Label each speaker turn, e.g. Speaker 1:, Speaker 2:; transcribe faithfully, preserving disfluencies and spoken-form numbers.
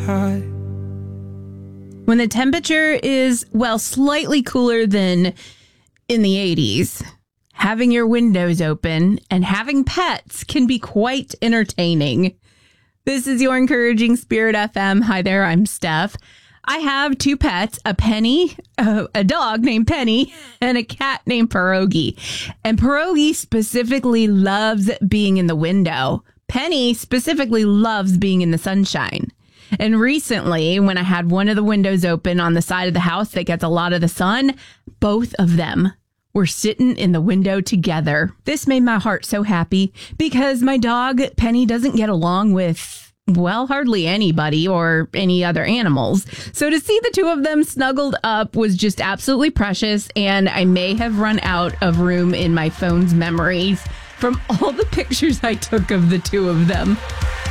Speaker 1: high.
Speaker 2: When the temperature is, well, slightly cooler than in the eighties, having your windows open and having pets can be quite entertaining. This is your Encouraging Spirit F M. Hi there, I'm Steph. I have two pets, a Penny, uh, a dog named Penny, and a cat named Pierogi. And Pierogi specifically loves being in the window. Penny specifically loves being in the sunshine. And recently, when I had one of the windows open on the side of the house that gets a lot of the sun, both of them were sitting in the window together. This made my heart so happy because my dog, Penny, doesn't get along with, well, hardly anybody or any other animals. So to see the two of them snuggled up was just absolutely precious. And I may have run out of room in my phone's memories from all the pictures I took of the two of them.